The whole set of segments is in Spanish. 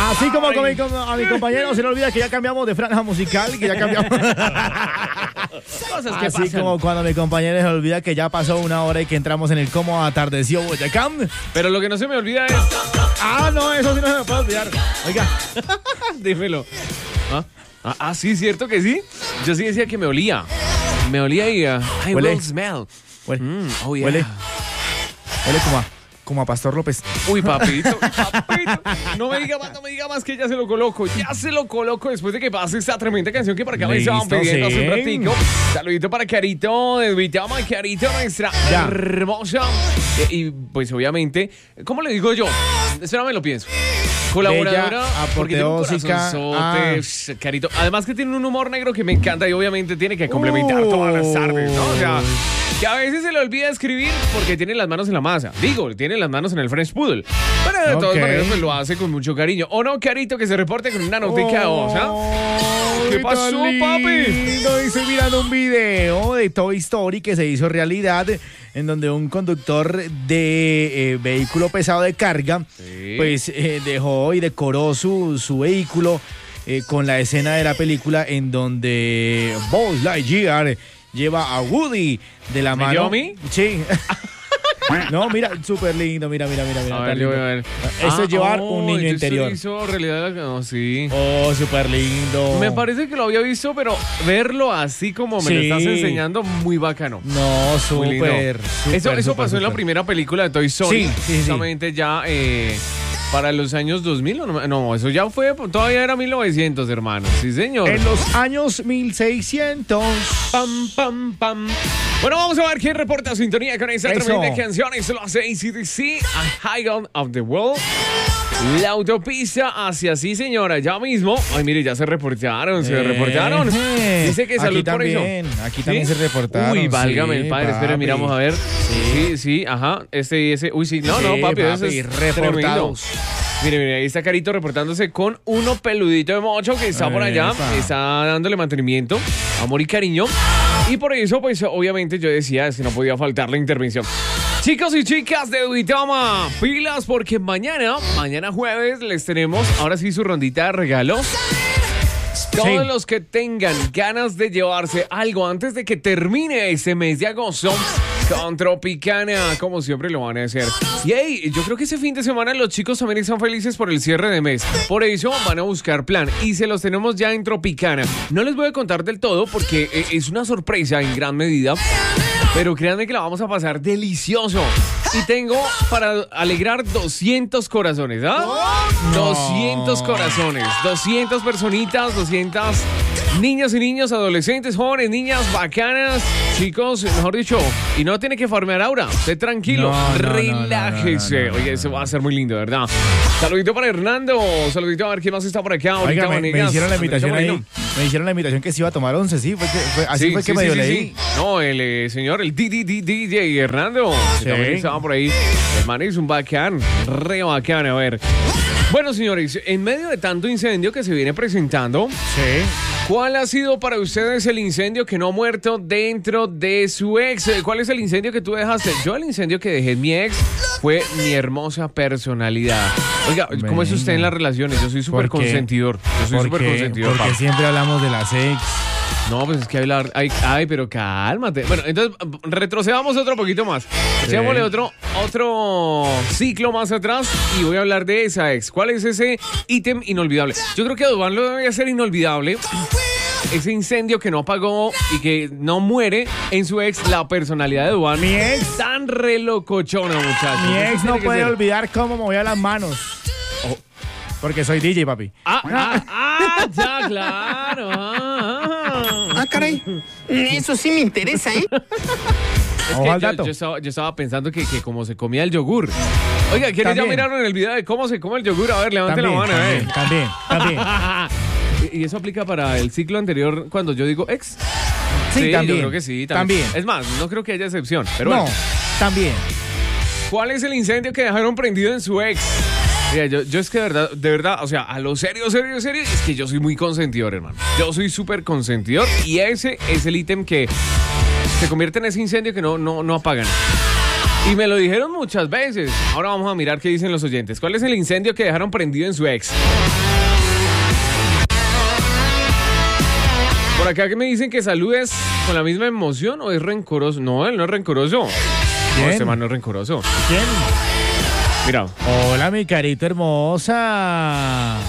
Así como a mi compañero se le olvida que ya cambiamos de franja musical, que ya cambiamos. Cosas que Así pasan. como cuando a mi compañero se le olvida que ya pasó una hora y que entramos en el cómo atardeció Boyacá. Pero lo que no se me olvida es... No, eso sí no se me puede olvidar. Oiga. Dímelo. Sí, cierto que sí. Yo sí decía que me olía. Me olía y... I Huele. will smell. Huele. Oh, yeah. Huele como a Pastor López. Uy, papito. No me diga más que ya se lo coloco. Ya se lo coloco después de que pase esta tremenda canción que por acá me estaban Listo, pidiendo hace un sí. ratico. Saludito para Carito, de Vitama, Carito, nuestra Ya. hermosa. Y pues obviamente, ¿cómo le digo yo? Espérame, lo pienso. Colaboradora, Bella, porque tiene un apoteósica. corazonzote, Carito. Además que tiene un humor negro que me encanta y obviamente tiene que complementar todas las tardes, ¿no? O sea, que a veces se le olvida escribir porque tiene las manos en la masa. Digo, tiene las manos en el French Poodle. Pero de todas Ok. maneras pues, lo hace con mucho cariño. ¿O no, Carito, que se reporte con una notica de voz, ¿Qué pasó, papi? Estoy mirando un video de Toy Story que se hizo realidad en donde un conductor de vehículo pesado de carga pues dejó y decoró su vehículo con la escena de la película en donde Buzz Lightyear lleva a Woody de la mano. llevó a mí? Sí. No, mira, súper lindo, mira. A ver, tan yo voy lindo. a ver. Esto es llevar un niño interior. Hizo realidad no, sí. Oh, súper lindo. Me parece que lo había visto, pero verlo así como me lo Sí. estás enseñando, muy bacano. No, Muy lindo. súper. Eso pasó en la primera película de Toy Story. Sí. Justamente ya para los años 2000. No, eso ya fue, todavía era 1900, hermano. Sí, señor. En los años 1600. Pam, pam, pam. Bueno, vamos a ver quién reporta sintonía con esta Eso. tremenda canción. Eso lo hace AC/DC, A High On of the World. La autopista hacia sí, señora, ya mismo. Ay, mire, ya se reportaron. Dice que salud por eso. Aquí también se reportaron. Uy, válgame sí, el padre. Espera, papi. miramos a ver. Sí, ajá. Ese. Uy, sí. No, Sí, papi, eso es reportados. tremendo. Mire, ahí está Carito reportándose con uno peludito de mocho que está por allá, Epa. está dándole mantenimiento, amor y cariño. Y por eso, pues, obviamente yo decía, es que no podía faltar la intervención. Chicos y chicas de Duitama, pilas porque mañana jueves, les tenemos, ahora sí, su rondita de regalos. Todos los que tengan ganas de llevarse algo antes de que termine ese mes de agosto con Tropicana, como siempre lo van a hacer. Y hey, yo creo que ese fin de semana los chicos también están felices por el cierre de mes. Por eso van a buscar plan y se los tenemos ya en Tropicana. No les voy a contar del todo porque es una sorpresa en gran medida. Pero créanme que la vamos a pasar delicioso. Y tengo para alegrar 200 corazones, ¿ah? No. 200 corazones, 200 personitas, 200 niños y niños, adolescentes, jóvenes, niñas, bacanas, chicos, mejor dicho. Y no tiene que farmear ahora, esté tranquilo, No, relájese. no. Oye, eso va a ser muy lindo, ¿verdad? Saludito para Hernando, saludito a ver quién más está por acá. Oiga, Ahorita, me manegas. hicieron la Andrés invitación ahí. Moreno. Me hicieron la invitación que se iba a tomar 11, sí. Así fue que medio leí. No, el señor, el DJ Hernando, que Sí. también estaba por ahí. El man es un bacán, re bacán, a ver. Bueno, señores, en medio de tanto incendio que se viene presentando, Sí. ¿cuál ha sido para ustedes el incendio que no ha muerto dentro de su ex? ¿Cuál es el incendio que tú dejaste? Yo el incendio que dejé en mi ex fue mi hermosa personalidad. Oiga, ¿cómo es usted en las relaciones? Yo soy súper ¿Por qué? consentidor. Yo soy súper consentidor. Porque papi. siempre hablamos de las ex. No, pues es que hablar... Ay, pero cálmate. Bueno, entonces retrocedamos otro poquito más. Echémosle otro ciclo más atrás y voy a hablar de esa ex. ¿Cuál es ese ítem inolvidable? Yo creo que a Duván lo debe hacer inolvidable. Ese incendio que no apagó y que no muere en su ex, la personalidad de Duván. Mi ex. Tan relocochona, muchachos. Mi Eso ex tiene no que puede ser. olvidar cómo movía las manos. Oh. Porque soy DJ, papi. Ya, claro. Caray. Eso sí me interesa, ¿eh? Es Ojo que al dato. yo estaba pensando que como se comía el yogur. Oiga, ¿quiénes ya También. miraron el video de cómo se come el yogur? A ver, levante la mano, También. ¿Y eso aplica para el ciclo anterior cuando yo digo ex? Sí, también. Yo creo que sí. También. Es más, no creo que haya excepción. Pero No, bueno, también. ¿cuál es el incendio que dejaron prendido en su ex? Mira, yo es que de verdad, o sea, a lo serio, es que yo soy muy consentidor, hermano. Yo soy súper consentidor y ese es el ítem que se convierte en ese incendio que no apagan. Y me lo dijeron muchas veces. Ahora vamos a mirar qué dicen los oyentes. ¿Cuál es el incendio que dejaron prendido en su ex? Por acá que me dicen que saludes con la misma emoción o es rencoroso. No, él no es rencoroso. ¿Quién? No, este man no es rencoroso. ¿Quién? Mira. Hola, mi carita hermosa.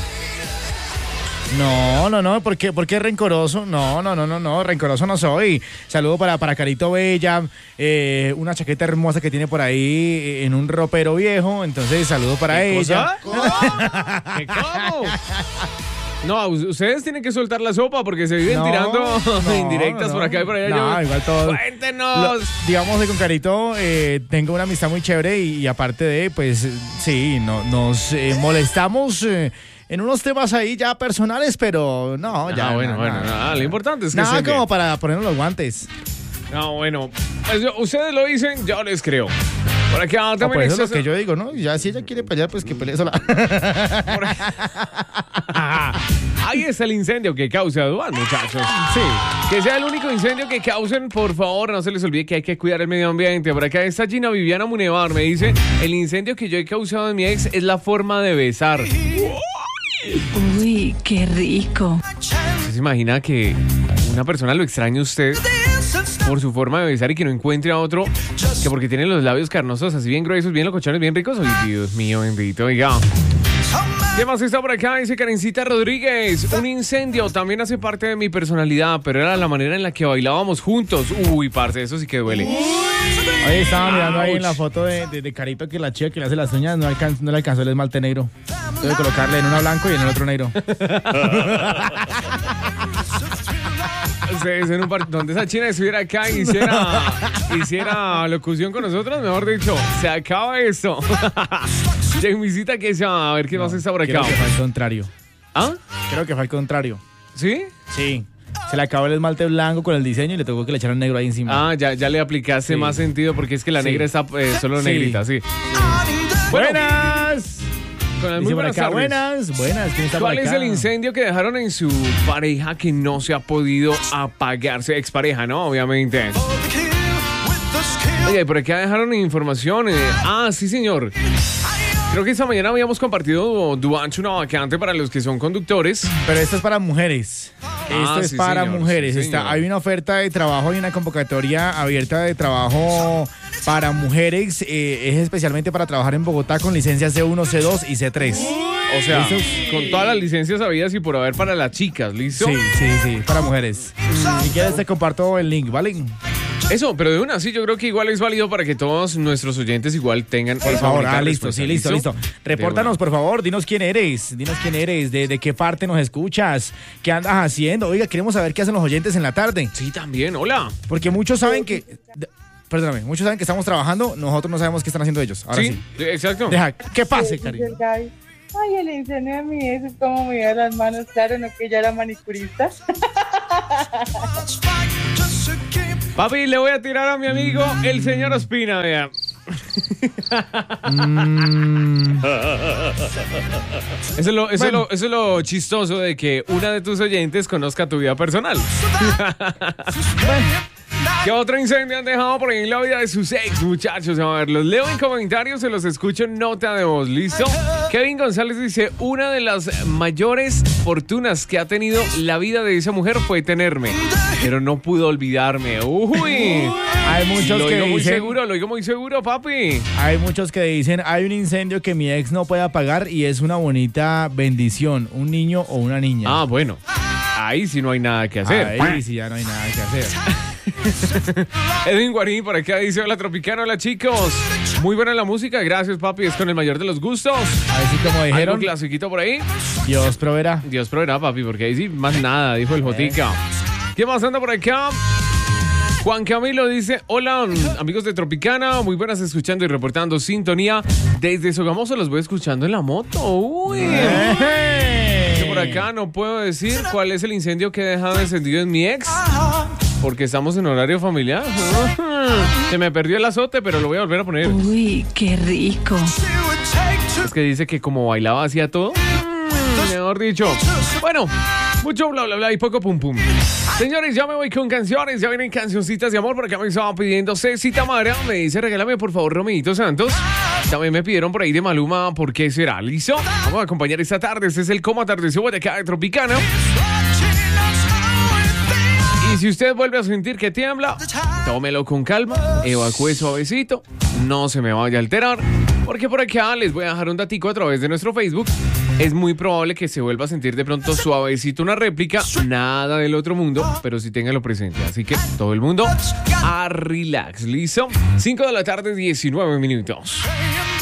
No, ¿por qué rencoroso? No, rencoroso no soy. Saludo para Carito Bella, una chaqueta hermosa que tiene por ahí en un ropero viejo, entonces saludo para ella. ¿Cosa? ¿Qué cómo? No, ustedes tienen que soltar la sopa porque se viven tirando indirectas por acá y por allá. No, igual todo. Cuéntenos. Digamos que con Carito tengo una amistad muy chévere y aparte de, pues, sí, nos molestamos en unos temas ahí ya personales, pero no, ya. Bueno, lo importante es que nada como para ponernos los guantes. No, bueno, pues ustedes lo dicen, yo les creo. Por acá también pues eso es lo que yo digo, ¿no? Ya si ella quiere pelear, pues que pelee sola. Ahí está el incendio que causa Duan, muchachos. Sí. Que sea el único incendio que causen, por favor, no se les olvide que hay que cuidar el medio ambiente. Por acá está Gina Viviana Munevar, me dice, el incendio que yo he causado en mi ex es la forma de besar. Uy, qué rico. ¿Usted se imagina que una persona lo extrañe a usted por su forma de besar y que no encuentre a otro que porque tiene los labios carnosos así bien gruesos, bien locochones, bien ricos? Ay, Dios mío, bendito, oiga. ¿Qué más está por acá? Dice Karencita Rodríguez. Un incendio también hace parte de mi personalidad, pero era la manera en la que bailábamos juntos. Uy, parce, eso sí que duele. Oye, estaba mirando ahí en la foto de Carito que la chica que le hace las uñas no le alcanzó el esmalte negro. Debe colocarle en una blanco y en el otro negro. Ustedes en un donde esa china estuviera acá y hiciera locución con nosotros, mejor dicho, se acaba esto. Jamisita, que se va a ver qué más está por acá. Creo que fue al contrario. ¿Ah? Creo que fue al contrario. ¿Sí? Sí. Se le acabó el esmalte blanco con el diseño y le tocó que le echaran negro ahí encima. Ah, ya le aplicaste más sentido porque es que la negra está solo Sí. negrita, sí. ¡Buenas! Con las Dice muy por buenas acá, tardes. buenas. ¿Quién está por ¿Cuál acá? es el incendio que dejaron en su pareja que no se ha podido apagarse? Expareja, ¿no? Obviamente. Oye, por acá dejaron información. Sí, señor. Creo que esta mañana habíamos compartido Duancho, una vacante para los que son conductores. Pero esto es para mujeres. Esto es sí, para señor, mujeres. sí, señor. Hay una oferta de trabajo y una convocatoria abierta de trabajo para mujeres. Es especialmente para trabajar en Bogotá con licencias C1, C2 y C3. O sea, con todas las licencias habidas y por haber para las chicas, ¿listo? Sí, para mujeres. Si quieres te comparto el link, ¿vale? Eso, pero de una, sí, yo creo que igual es válido para que todos nuestros oyentes igual tengan... Por esa favor, bonita listo. respuesta, Repórtanos, por favor, dinos quién eres, de qué parte nos escuchas, qué andas haciendo. Oiga, queremos saber qué hacen los oyentes en la tarde. Sí, también, hola. Porque muchos saben que... Perdóname, muchos saben que estamos trabajando, nosotros no sabemos qué están haciendo ellos. Ahora sí. Exacto. Deja, que pase, cariño. Ay, el incendio de mi ex es como me iba las manos, claro, no que ella era manicurista. Papi, le voy a tirar a mi amigo, el señor Ospina, vea. Eso es lo chistoso de que una de tus oyentes conozca tu vida personal. ¿Qué otro incendio han dejado por ahí en la vida de sus ex, muchachos? A ver, los leo en comentarios, se los escucho en nota de voz, ¿listo? Kevin González dice, una de las mayores fortunas que ha tenido la vida de esa mujer fue tenerme, pero no pudo olvidarme. Uy, Hay muchos que dicen, lo digo muy seguro, papi. hay muchos que dicen, hay un incendio que mi ex no puede apagar y es una bonita bendición, un niño o una niña. Ah, bueno, ahí sí no hay nada que hacer. Ahí sí ya no hay nada que hacer. Edwin Guarín por acá dice, hola Tropicana, hola chicos. Muy buena la música, gracias papi, es con el mayor de los gustos. Así como Algo dijeron, clasiquito por ahí. Dios proveerá. Dios proveerá, papi, porque ahí sí más nada, dijo el Jotica. ¿Qué más anda por acá? Juan Camilo dice, hola amigos de Tropicana, muy buenas escuchando y reportando sintonía. Desde Sogamoso los voy escuchando en la moto. Uy. Por acá no puedo decir cuál es el incendio que he dejado encendido en mi ex, porque estamos en horario familiar. Se me perdió el azote, pero lo voy a volver a poner. Uy, qué rico. Es que dice que como bailaba hacía todo. Mejor dicho. Bueno, Mucho bla, bla, bla y poco pum, pum. Señores, ya me voy con canciones. Ya vienen cancioncitas de amor. Por acá me estaban pidiendo Ceci Tamara. Me dice, regálame por favor Romeito Santos. También me pidieron por ahí de Maluma, ¿por qué será? ¿Listo? Vamos a acompañar esta tarde. Este es el Cómo Atardeció de acá de Tropicana. Y si usted vuelve a sentir que tiembla, tómelo con calma, evacúe suavecito, no se me vaya a alterar, porque por acá les voy a dejar un datico a través de nuestro Facebook. Es muy probable que se vuelva a sentir de pronto suavecito una réplica, nada del otro mundo, pero sí téngalo presente. Así que todo el mundo a relax, ¿listo? 5 de la tarde, 19 minutos.